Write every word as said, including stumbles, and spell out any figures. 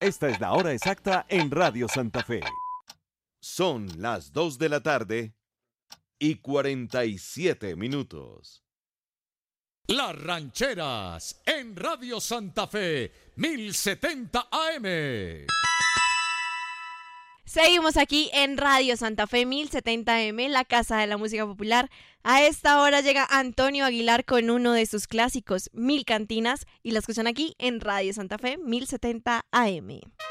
Esta es la hora exacta en Radio Santa Fe. Son las dos de la tarde y cuarenta y siete minutos. Las Rancheras en Radio Santa Fe, mil setenta A M. Seguimos aquí en Radio Santa Fe mil setenta A M, la casa de la música popular. A esta hora llega Antonio Aguilar con uno de sus clásicos, Mil Cantinas, y la escuchan aquí en Radio Santa Fe mil setenta A M.